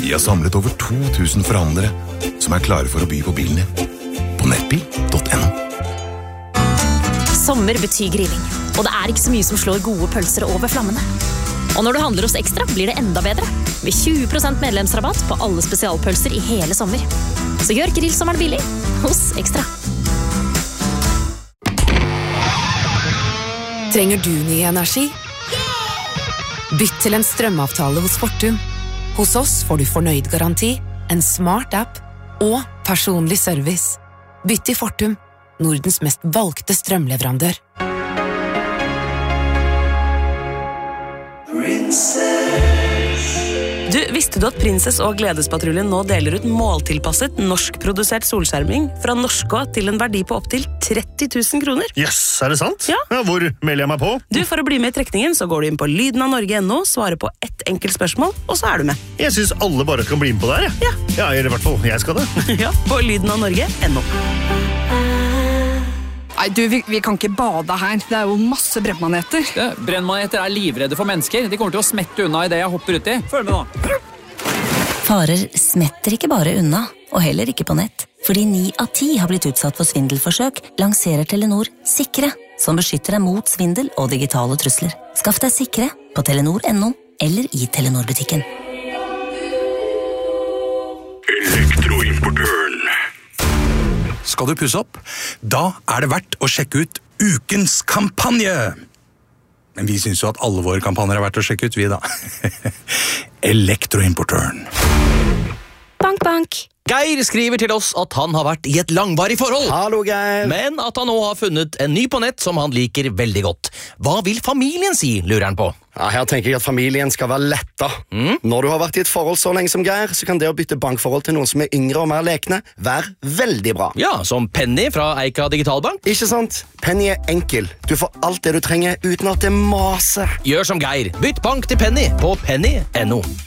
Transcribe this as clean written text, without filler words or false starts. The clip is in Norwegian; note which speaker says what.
Speaker 1: Vi har samlet over 2000 forhandlere som er klare for å by på bilen din. På nettbil.no.
Speaker 2: Sommer betyr grilling, og det er ikke så mye som slår gode pølser over flammene. Og når du handler hos Ekstra, blir det enda bedre. Med 20% medlemsrabatt på alle spesialpølser i hele sommer. Så gjør grillsommeren billig hos Ekstra.
Speaker 3: Trenger du ny energi? Bytt til en strømavtale hos Fortum. Hos oss får du fornøyd garanti, en smart app og personlig service. Bytt til Fortum, Nordens mest valgte strømleverandør.
Speaker 4: Du, visste du at Prinsess og Gledespatruljen nå deler ut måltilpasset norskprodusert solskjerming fra Norskå til en verdi på opp til 30 000 kroner?
Speaker 5: Yes, er det sant?
Speaker 4: Ja.
Speaker 5: Hvor melder jeg meg på?
Speaker 4: Du, for å bli med i trekningen så går du inn på lydenavnorge.no, svarer på ett enkelt spørsmål, og så er du med.
Speaker 5: Jeg synes alle bare kan bli med på det her,
Speaker 4: Ja.
Speaker 5: Ja, eller i hvert fall, jeg skal det.
Speaker 4: Ja, på lydenavnorge.no.
Speaker 6: Nei, du, vi kan ikke bade her. Det er jo masse brennmaneter.
Speaker 7: Ja, brennmaneter er livredde for mennesker. De kommer til å smette unna i det jeg hopper uti. Følg med nå.
Speaker 8: Farer smetter ikke bare unna, og heller ikke på nett. Fordi 9 av 10 har blitt utsatt for svindelforsøk, lanserer Telenor Sikre, som beskytter deg mot svindel og digitale trusler. Skaff deg Sikre på telenor.no eller i Telenor-butikken.
Speaker 1: Elektroimportøren. Skal du pusse opp? Da er det verdt å sjekke ut ukens kampanje. Men vi synes jo at alle våre kampanjer er verdt å sjekke ut, vi da. Elektroimportøren.
Speaker 2: Bank, bank.
Speaker 9: Geir skriver til oss at han har vært i et langvarig forhold.
Speaker 10: Hallo, Geir.
Speaker 9: Men at han nå har funnet en ny på nett som han liker veldig godt. Hva vil familien si, lurer han på?
Speaker 10: Ja, her tenker jeg at familien skal være letta. Når du har vært i et forhold så lenge som Geir, så kan det å bytte bankforhold til noen som er yngre og mer lekne, være veldig bra.
Speaker 9: Ja, som Penny fra Eika Digitalbank.
Speaker 10: Ikke sant? Penny er enkel. Du får alt det du trenger uten at det maser.
Speaker 9: Gjør som Geir. Bytt bank til Penny på penny.no.